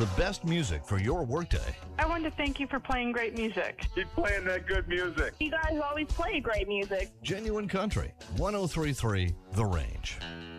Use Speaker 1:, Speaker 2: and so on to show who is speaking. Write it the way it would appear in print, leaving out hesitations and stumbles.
Speaker 1: The best music for your workday.
Speaker 2: I want to thank you for playing great music.
Speaker 3: Keep playing that good music.
Speaker 4: You guys always play great music.
Speaker 1: Genuine Country, 103.3 The Range.